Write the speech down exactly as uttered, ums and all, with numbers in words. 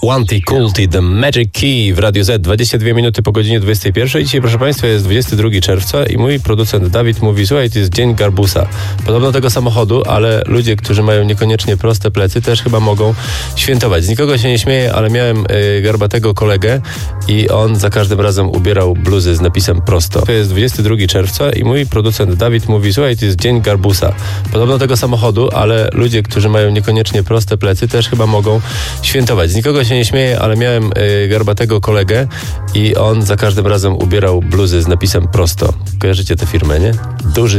Wanty Kulti, The Magic Key w Radio Z, dwadzieścia dwie minuty po godzinie dwudziestej pierwszej. Dzisiaj, proszę Państwa, jest dwudziestego drugiego czerwca i mój producent Dawid mówi: słuchaj, to jest dzień garbusa. Podobno tego samochodu, ale ludzie, którzy mają niekoniecznie proste plecy, też chyba mogą świętować. Z nikogo się nie śmieję, ale miałem y, garbatego kolegę i on za każdym razem ubierał bluzy z napisem prosto. To jest dwudziestego drugiego czerwca i mój producent Dawid mówi: słuchaj, to jest dzień garbusa. Podobno tego samochodu, ale ludzie, którzy mają niekoniecznie proste plecy, też chyba mogą świętować. Z nikogo się nie śmieję, ale miałem y, garbatego kolegę i on za każdym razem ubierał bluzy z napisem prosto. Kojarzycie tę firmę, nie? Duży